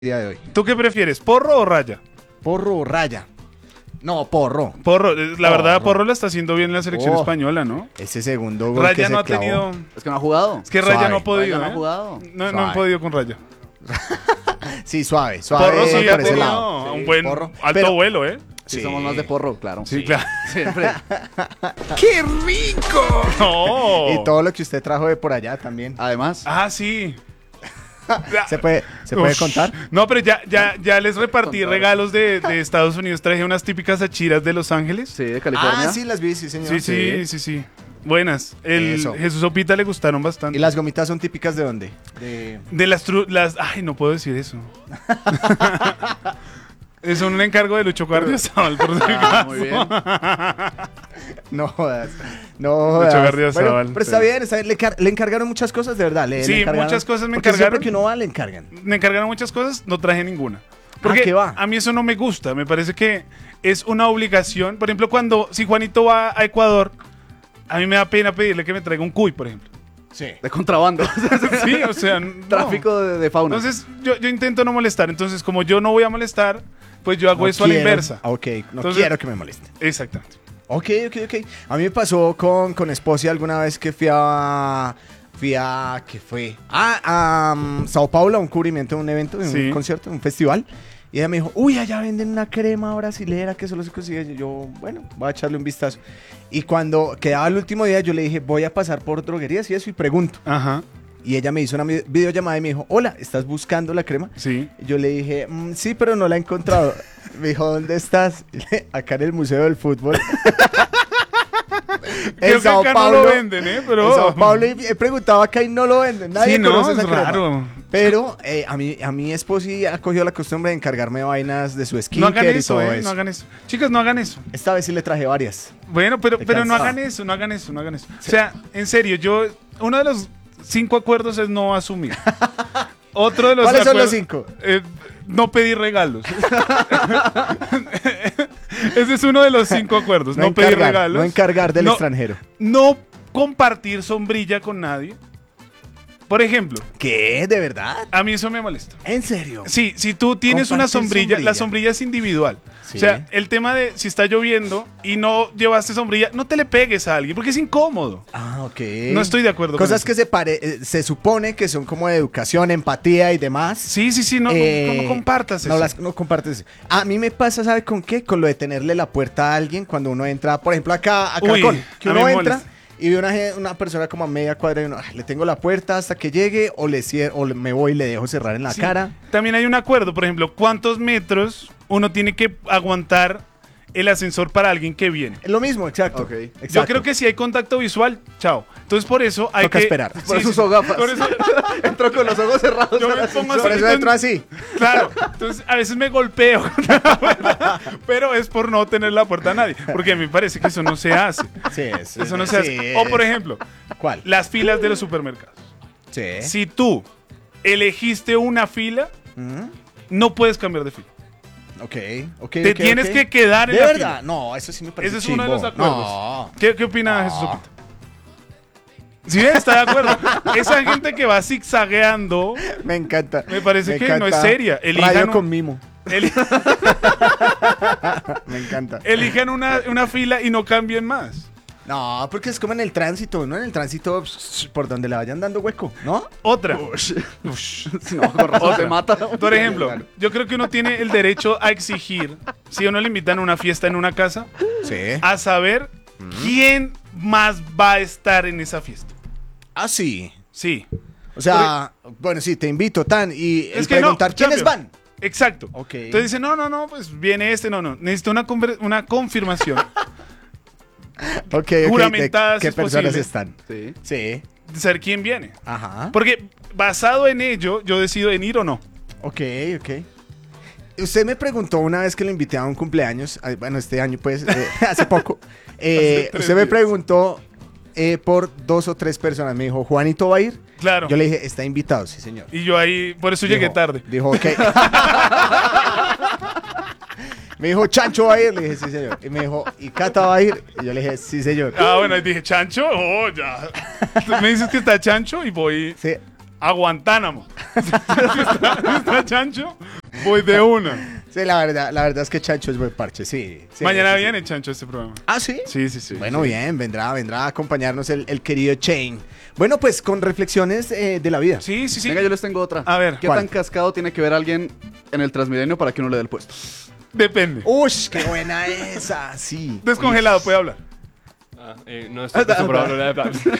día de hoy. ¿Tú qué prefieres, porro o raya? ¿Porro o raya? No, porro. Porro, la verdad, porro la está haciendo bien en la selección española, ¿no? Ese segundo gol Raya que no se ha clavó. tenido... Es que no ha jugado. Es que Raya Suave. no ha podido, Raya no ha jugado. No Suave. han podido con Raya. Sí, suave Porro sí por ha ese tenido lado. un buen porro. alto Pero- vuelo, ¿eh? Sí, Sí. somos más de porro, claro. Sí, claro. Siempre. ¡Qué rico! No. Y todo lo que usted trajo de por allá también. Además, Ah, sí. ¿Se puede Ush. contar? No, pero ya les repartí regalos de Estados Unidos. Traje unas típicas achiras de Los Ángeles. sí, de California. Ah, sí, las vi, sí, señor. Sí. Buenas. Eso. Jesús Opita le gustaron bastante. ¿Y las gomitas son típicas de dónde? De las... Ay, no puedo decir eso. Es un encargo de Lucho Guardiazabal, por si Ah, acaso. muy bien. No jodas. No jodas. Mucho Gardiazabal. Bueno, pero está bien, está bien. Le encargaron muchas cosas, de verdad. Le Sí, encargaron- muchas cosas me porque encargaron. siempre que uno va, le encargan. Me encargaron muchas cosas, no traje ninguna. Porque ¿qué va? a mí eso no me gusta. Me parece que es una obligación. Por ejemplo, si Juanito va a Ecuador, a mí me da pena pedirle que me traiga un cuy, por ejemplo. Sí. De contrabando. Sí, o sea, no. Tráfico de fauna. Entonces, yo intento no molestar. Entonces, como yo no voy a molestar, pues yo hago eso a la inversa. Ok, no Entonces- quiero que me moleste. Exactamente. Ok. A mí me pasó con Esposia alguna vez que fui a ¿qué fue? A Sao Paulo, a un cubrimiento de un evento, Sí. un concierto, un festival. Y ella me dijo, uy, allá venden una crema brasilera que solo se consigue. Y yo, bueno, voy a echarle un vistazo. Y cuando quedaba el último día, yo le dije, voy a pasar por droguerías y eso, y pregunto. Ajá. Y ella me hizo una videollamada y me dijo, hola, ¿estás buscando la crema? Sí. Y yo le dije, sí, pero no la he encontrado. Me dijo, ¿dónde estás? Acá en el Museo del Fútbol. Creo que acá no lo venden, ¿eh? Pero... En Sao Paulo, y he preguntado acá y no lo venden. Nadie Sí, no, conoce es esa crema. raro. Pero a mi esposa sí ha cogido la costumbre de encargarme vainas de su No skincare hagan y eso, todo ¿eh? eso. No hagan eso. Chicas, no hagan eso. Esta vez sí le traje varias. Bueno, pero no cansado. hagan eso, no hagan eso, no hagan eso. O sea, en serio, uno de los 5 acuerdos es no asumir. Otro de los ¿Cuáles son los acuerdos- 5? No pedir regalos. Ese es uno de los 5 acuerdos. No, pedir regalos. No encargar del No- extranjero. No compartir sombrilla con nadie. Por ejemplo, ¿Qué? ¿De verdad? a mí eso me molesta. ¿En serio? Sí, si tú tienes una Compartir sombrilla, la sombrilla. sombrilla es individual. Sí. O sea, el tema de si está lloviendo y no llevaste sombrilla, no te le pegues a alguien porque es incómodo. Ah, ok. No estoy de acuerdo con Cosas eso. que se supone que son como de educación, empatía y demás. Sí, no, no compartas no eso. no compartes. A mí me pasa, ¿sabe con qué? Con lo de tenerle la puerta a alguien cuando uno entra, por ejemplo, acá a Uy, Caracol, que a uno mí me entra molesta. y ve una persona como a media cuadra y uno, le tengo la puerta hasta que llegue o me voy y le dejo cerrar en la Sí. cara. También hay un acuerdo, por ejemplo, ¿cuántos metros uno tiene que aguantar el ascensor para alguien que viene? Es lo mismo, exacto. Ok. Exacto. Yo creo que si hay contacto visual, chao. Entonces por eso hay Toca que esperar. Por eso usó gafas. Por eso Entró con los ojos cerrados. yo me al pongo ascensor. Por eso entro así. Claro, entonces a veces me golpeo contra la puerta, pero es por no tener la puerta a nadie, porque a mí me parece que eso no se hace. Sí, Eso no se hace. O por ejemplo, ¿Cuál? las filas de los supermercados. Sí. Si tú elegiste una fila, Ujú. no puedes cambiar de fila. Ok. Te tienes que quedar en ¿De la verdad? fila. No, eso sí me parece Ese es uno de los chimbo. acuerdos. No. ¿Qué opina Jesús Opita? ¿Sí está de acuerdo? Esa gente que va zigzagueando, Me encanta. me parece que no es encanta. seria. Radio con mimo. eli- Me encanta. elijan una fila y no cambien más. No, porque es como en el tránsito, ¿no? En el tránsito, por donde le vayan dando hueco, ¿no? Otra. Si no, con razón se mata. Por ejemplo, yo creo que uno tiene el derecho a exigir, si a uno le invitan a una fiesta en una casa, Sí. a saber quién más va a estar en esa fiesta. Ah, sí. Sí. O sea, bueno, sí, te invito, tan, y Es que no, preguntar quiénes cambio. van. Exacto. Ok. Entonces dice, no, pues viene este, no. Necesito una confirmación. Ok, Juramentada, si ¿qué es personas posible. están? Sí. Sí. De saber quién viene. Ajá. Porque basado en ello, yo decido en ir o no. Ok. Usted me preguntó una vez que lo invité a un cumpleaños, bueno, este año pues, hace poco. Hace 3 Usted me días. preguntó por 2 o 3 personas. Me dijo, ¿Juanito va a ir? Claro. Yo le dije, está invitado, sí, señor. Y yo ahí, por eso llegué Dijo- tarde. Dijo, ok. Me dijo, Chancho va a ir. Le dije, sí, señor. Y me dijo, ¿y Cata va a ir? Y yo le dije, sí, señor. Ah, bueno, ahí dije, ¿Chancho? Oh, ya. Tú me dices que está Chancho y voy Sí. a Guantánamo. ¿Está chancho? Voy de una. Sí, la verdad es que Chancho es buen parche, sí. Sí, Mañana sí, sí. viene chancho este programa. ¿Ah, sí? Sí. Bueno, bien, vendrá a acompañarnos el querido Chain. Bueno, pues con reflexiones de la vida. Sí. Venga, yo les tengo otra. A ver, ¿Qué ¿cuál? tan cascado tiene que ver alguien en el Transmilenio para que uno le dé el puesto? depende. Ush, qué buena esa, sí. Descongelado, puede hablar. No estoy acostumbrado a hablar de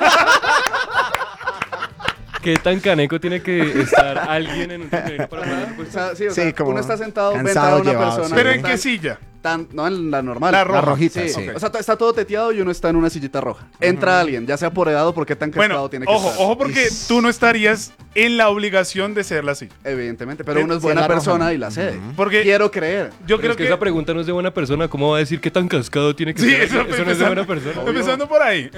¿Qué tan caneco tiene que estar alguien en un Transmilenio para poder dar O puesto? sea, sí, o Sí, sea, como uno está sentado, ven cansado, a una llevado, persona. sí. ¿Pero que en está qué silla? no, en la normal. La roja. La rojita, Sí, sí. o sea, está todo teteado y uno está en una sillita roja. Entra alguien, ya sea por edad o porque tan cascado Bueno, tiene que estar. ojo, porque tú no estarías en la obligación de ser la silla. Evidentemente, pero uno es Sí, buena la roja. persona y la cede. Porque Quiero creer. yo Pero creo es que que... esa pregunta no es de buena persona. ¿Cómo va a decir qué tan cascado tiene que Sí, ser? eso No es de empezando- buena persona. Empezando por ahí.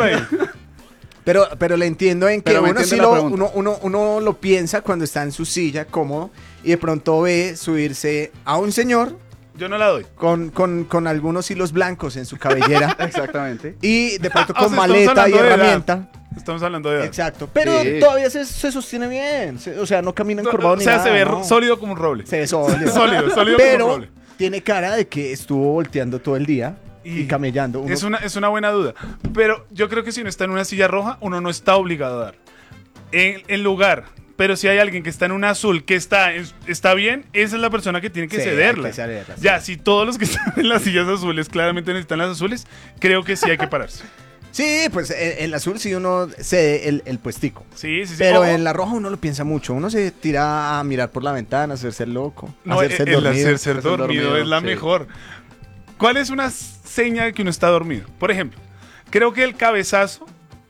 Pero le entiendo en que Pero me uno sí entiende la lo, pregunta. uno lo piensa cuando está en su silla cómodo y de pronto ve subirse a un señor Yo no la doy. con algunos hilos blancos en su cabellera Exactamente. y de pronto O sea, con estamos maleta y hablando de edad. herramienta. Estamos hablando de edad. Exacto. Pero Sí. todavía se sostiene bien. O sea, no camina encorvado O ni sea, nada. se ve no. sólido como un roble. Se ve sólido. Sólido como un Pero roble. tiene cara de que estuvo volteando todo el día y camellando. Uno- Es una buena duda. Pero yo creo que si uno está en una silla roja, uno no está obligado a dar. En lugar. Pero si hay alguien que está en una azul que está bien, esa es la persona que tiene que Sí, cederla. hay que cederla, sí. Ya, si todos los que están en las sillas azules claramente necesitan las azules, creo que sí hay que pararse. Sí, pues en la azul sí uno cede el puestico. Sí. Pero Ojo, en la roja uno lo piensa mucho. Uno se tira a mirar por la ventana, hacerse el loco, no, hacerse el dormido. hacerse dormido es la sí. mejor. ¿Cuál es una seña de que uno está dormido? Por ejemplo, creo que el cabezazo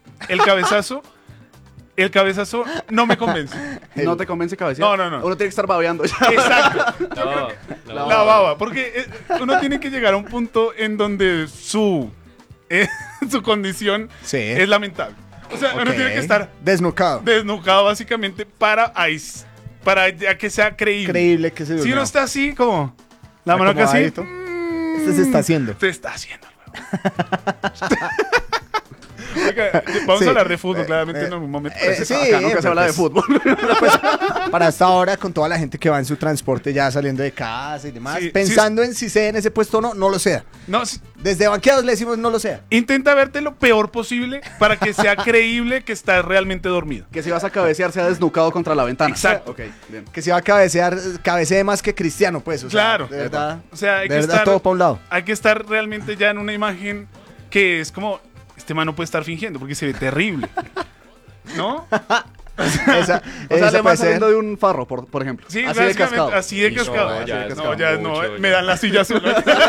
no me convence. ¿No te convence cabecear? No. Uno tiene que estar babeando ya. Exacto. La La baba, porque uno tiene que llegar a un punto en donde su condición Sí. es lamentable. O sea, uno Ok. tiene que estar desnucado. desnucado básicamente para ya que sea creíble. Increíble que se Si durmió. uno está así como la mano acá así, Acomodadito. Este se está haciendo. se está haciendo el huevo. Oiga, vamos Sí. a hablar de fútbol claramente en algún momento. sí, Acá nunca se pero habla de pues- fútbol. Para esta hora, con toda la gente que va en su transporte ya saliendo de casa y demás, Sí, pensando en si sea en ese puesto o no, no lo sea. No, Desde banqueados le decimos no lo sea. intenta verte lo peor posible para que sea creíble que estás realmente dormido. Que si vas a cabecear sea desnucado contra la ventana. Exacto. Ok, bien. Que si va a cabecear, cabecee más que Cristiano, pues. O sea, Claro. De verdad. O sea, hay de que verdad, estar todo para un lado. Hay que estar realmente ya en una imagen que es como, este man no puede estar fingiendo porque se ve terrible. ¿No? Esa, O sea, esa le puede va ser. saliendo de un farro, por ejemplo. Sí, así de básicamente, cascado. así de No, cascado. ya es No, ya mucho, me ya. dan la silla azul.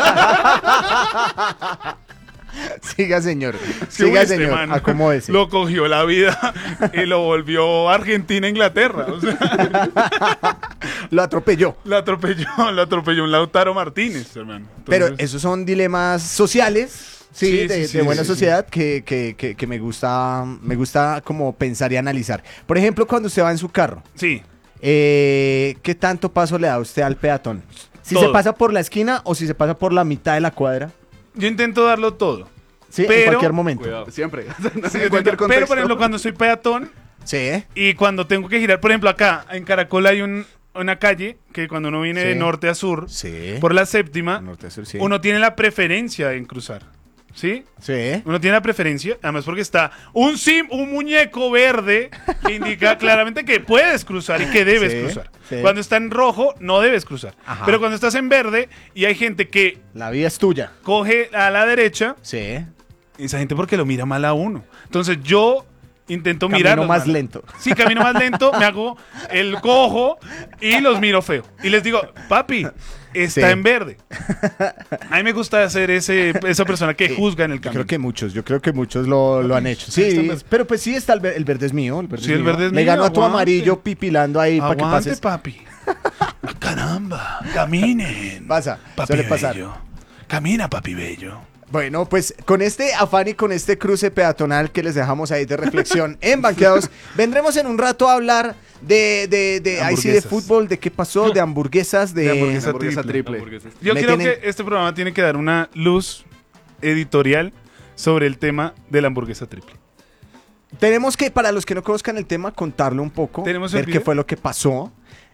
Siga, señor. Sí, Siga, este señor. man Acomódese. Lo cogió la vida y lo volvió Argentina-Inglaterra. O sea, Lo atropelló. lo atropelló un Lautaro Martínez, hermano. Pero Entonces, esos son dilemas sociales. Sí, Sí, de sí, buena sí, sociedad que me gusta como pensar y analizar. Por ejemplo, cuando usted va en su carro, sí. ¿qué tanto paso le da usted al peatón? Si Todo. se pasa por la esquina o si se pasa por la mitad de la cuadra. Yo intento darlo todo. Sí, en Pero- cualquier momento. Cuidado. Siempre. Sí, en cualquier contexto. pero, por ejemplo, cuando soy peatón Sí. y cuando tengo que girar, por ejemplo, acá en Caracol hay una calle que cuando uno viene Sí. de norte a sur, Sí. por la séptima, Norte-sur, sí. uno tiene la preferencia en cruzar. ¿Sí? Sí. Uno tiene la preferencia, además porque está un muñeco verde que indica claramente que puedes cruzar y que debes Sí, cruzar. sí. Cuando está en rojo, no debes cruzar. Ajá. Pero cuando estás en verde y hay gente que La vía es tuya. coge a la derecha, Sí. esa gente porque lo mira mal a uno. Entonces yo intento Camino mirarlos más mal. lento. Sí, camino más lento, me hago el cojo y los miro feo. Y les digo, papi, está Sí. en verde. A mí me gusta ser esa persona que juzga en el Yo camino. creo que muchos lo han hecho. Sí, está el pero pues sí está el verde es mío. Sí, el verde es Le mío, ganó a tu aguante. amarillo pipilando ahí para que Aguante, pases. papi. Caramba, caminen. Pasa, Papi suele pasar. bello. Camina, papi bello. Bueno, pues con este afán y con este cruce peatonal que les dejamos ahí de reflexión en Banqueados, vendremos en un rato a hablar de ahí sí, de Hamburguesas. fútbol, de qué pasó, de hamburguesas, De hamburguesa Hamburguesa triple. triple. Yo Me creo tienen- que este programa tiene que dar una luz editorial sobre el tema de la hamburguesa triple. tenemos que, para los que no conozcan el tema, contarlo un poco, ¿Tenemos el ver qué video? fue lo que pasó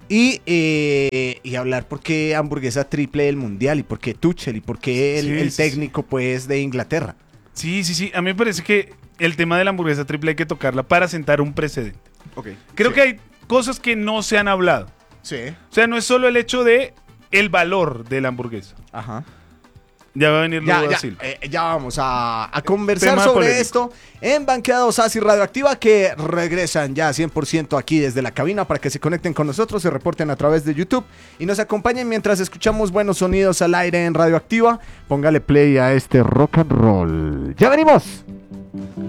y hablar por qué hamburguesa triple del mundial y por qué Tuchel y por qué Sí, el sí, técnico pues de Inglaterra. Sí, sí, sí. A mí me parece que el tema de la hamburguesa triple hay que tocarla para sentar un precedente. Ok. Creo Sí. que hay cosas que no se han hablado. Sí. O sea, no es solo el hecho de el valor de la hamburguesa. Ajá. Ya va a venir Ya, Ludo ya, Silva. ya vamos a conversar Tema sobre polémico. esto en Banqueados ASI Radioactiva, que regresan ya 100% aquí desde la cabina para que se conecten con nosotros, se reporten a través de YouTube y nos acompañen mientras escuchamos buenos sonidos al aire en Radioactiva. Póngale play a este rock and roll. ¡Ya venimos!